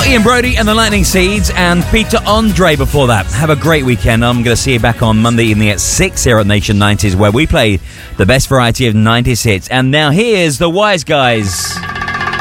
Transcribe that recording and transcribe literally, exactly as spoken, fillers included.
Ian Brody and the Lightning Seeds and Peter Andre before that. Have a great weekend. I'm going to see you back on Monday evening at six here at Nation nineties, where we play the best variety of nineties hits. And now here's the Wise Guys.